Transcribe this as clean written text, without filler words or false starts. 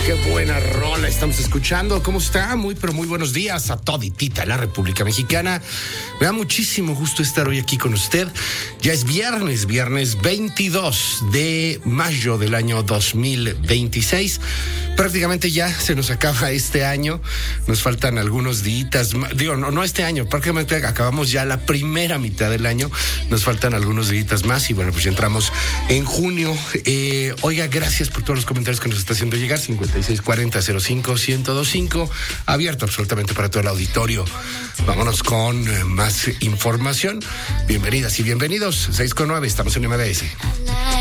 Qué buena rola estamos escuchando. ¿Cómo está? Muy, pero muy buenos días a toditita la República Mexicana. Me da muchísimo gusto estar hoy aquí con usted. Ya es viernes 22 de mayo del año 2026. Prácticamente ya se nos acaba este año. Nos faltan algunos días. Digo, no este año. Prácticamente acabamos ya la primera mitad del año. Nos faltan algunos días más y bueno, pues ya entramos en junio. Oiga, gracias por todos los comentarios que nos está haciendo llegar. 5640-05-1025. Abierto absolutamente para todo el auditorio. Vámonos con más información. Bienvenidas y bienvenidos. 6:09, estamos en MBS.